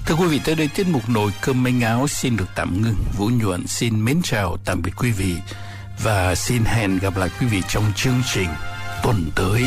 Thưa quý vị, tới đây tiết mục Nồi Cơm Manh Áo xin được tạm ngưng. Vũ Nhuận xin mến chào tạm biệt quý vị và xin hẹn gặp lại quý vị trong chương trình tuần tới.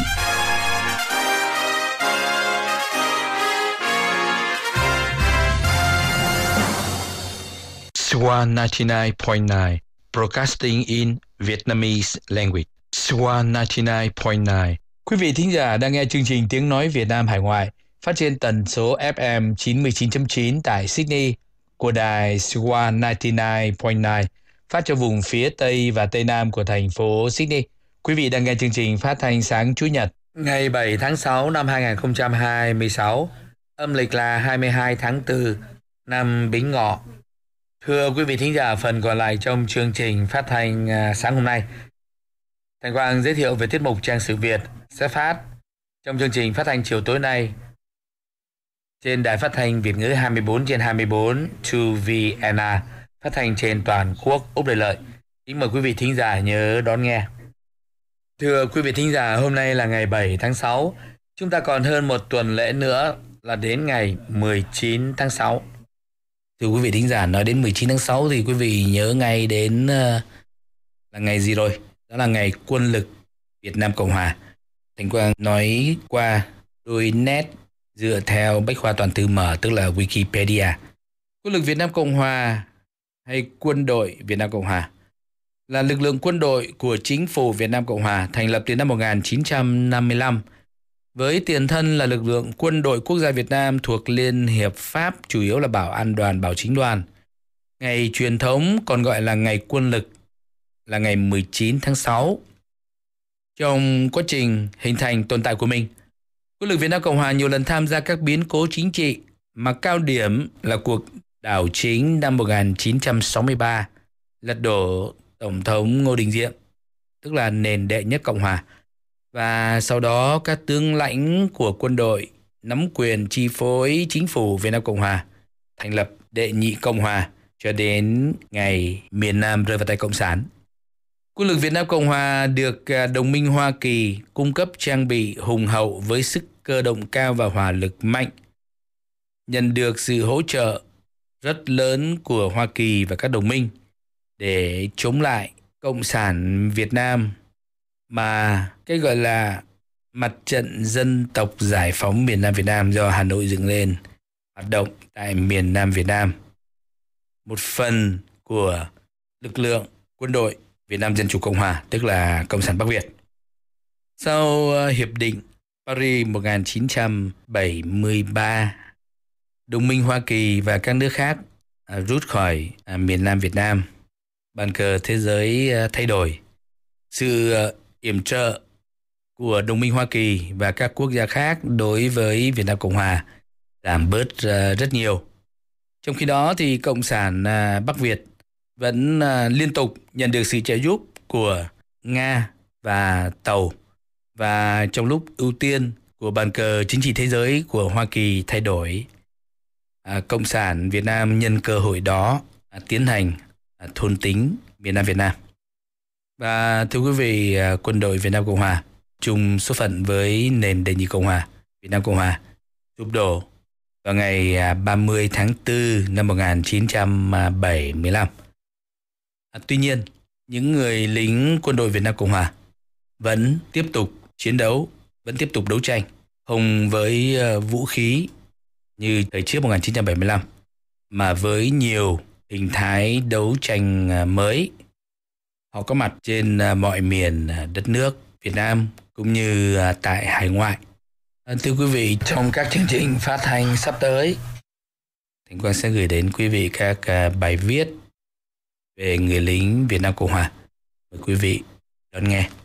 Swan 99.9 Broadcasting in Vietnamese Language. Swan 99.9. Quý vị thính giả đang nghe chương trình Tiếng Nói Việt Nam Hải Ngoại phát trên tần số FM 99.9 tại Sydney của đài Swan 99.9 phát cho vùng phía Tây và Tây Nam của thành phố Sydney. Quý vị đang nghe chương trình phát thanh sáng Chủ nhật ngày 7 tháng 6 năm 2026, âm lịch là 22 tháng 4 năm Bính Ngọ. Thưa quý vị thính giả, phần còn lại trong chương trình phát thanh sáng hôm nay, Thành Quang giới thiệu về tiết mục Trang sử Việt sẽ phát trong chương trình phát thanh chiều tối nay trên đài phát thanh Việt ngữ 24/24 2VNA, phát thanh trên toàn quốc Úc Đại Lợi. Kính mời quý vị thính giả nhớ đón nghe. Thưa quý vị thính giả, hôm nay là ngày 7 tháng 6. Chúng ta còn hơn một tuần lễ nữa là đến ngày 19 tháng 6. Thưa quý vị thính giả, nói đến 19 tháng 6 thì quý vị nhớ ngay đến là ngày gì rồi? Đó là ngày Quân lực Việt Nam Cộng Hòa. Thành Quang nói qua đôi nét dựa theo Bách khoa toàn thư mở, tức là Wikipedia. Quân lực Việt Nam Cộng Hòa hay Quân đội Việt Nam Cộng Hòa là lực lượng quân đội của Chính phủ Việt Nam Cộng Hòa, thành lập từ năm 1955 với tiền thân là lực lượng quân đội quốc gia Việt Nam thuộc Liên Hiệp Pháp, chủ yếu là bảo an đoàn, bảo chính đoàn. Ngày truyền thống còn gọi là ngày Quân lực là ngày 19 tháng 6. Trong quá trình hình thành tồn tại của mình, Quân lực Việt Nam Cộng Hòa nhiều lần tham gia các biến cố chính trị, mà cao điểm là cuộc đảo chính năm 1963, lật đổ Tổng thống Ngô Đình Diệm, tức là nền đệ nhất Cộng Hòa. Và sau đó các tướng lãnh của quân đội nắm quyền chi phối chính phủ Việt Nam Cộng Hòa, thành lập đệ nhị Cộng Hòa cho đến ngày miền Nam rơi vào tay Cộng sản. Quân lực Việt Nam Cộng Hòa được đồng minh Hoa Kỳ cung cấp trang bị hùng hậu với sức cơ động cao và hỏa lực mạnh, nhận được sự hỗ trợ rất lớn của Hoa Kỳ và các đồng minh để chống lại Cộng sản Việt Nam, mà cái gọi là Mặt trận Dân tộc Giải phóng miền Nam Việt Nam do Hà Nội dựng lên hoạt động tại miền Nam Việt Nam, một phần của lực lượng quân đội Việt Nam Dân chủ Cộng Hòa, tức là Cộng sản Bắc Việt. Sau Hiệp định Paris 1973, đồng minh Hoa Kỳ và các nước khác rút khỏi miền Nam Việt Nam. Bàn cờ thế giới thay đổi. Sự yểm trợ của đồng minh Hoa Kỳ và các quốc gia khác đối với Việt Nam Cộng Hòa giảm bớt rất nhiều. Trong khi đó thì Cộng sản Bắc Việt vẫn liên tục nhận được sự trợ giúp của Nga và Tàu. Và trong lúc ưu tiên của bàn cờ chính trị thế giới của Hoa Kỳ thay đổi, Cộng sản Việt Nam nhân cơ hội đó tiến hành thôn tính miền Nam Việt Nam. Và thưa quý vị, quân đội Việt Nam Cộng Hòa chung số phận với nền đệ nhị Cộng Hòa Việt Nam Cộng Hòa sụp đổ vào ngày 30 tháng 4 năm 1975. Tuy nhiên, những người lính quân đội Việt Nam Cộng Hòa vẫn tiếp tục chiến đấu, vẫn tiếp tục đấu tranh, không với vũ khí như thời trước 1975, mà với nhiều hình thái đấu tranh mới. Họ có mặt trên mọi miền đất nước Việt Nam cũng như tại hải ngoại. Thưa quý vị, trong các chương trình phát thanh sắp tới, Thành Quang sẽ gửi đến quý vị các bài viết về người lính Việt Nam Cộng Hòa. Mời quý vị đón nghe.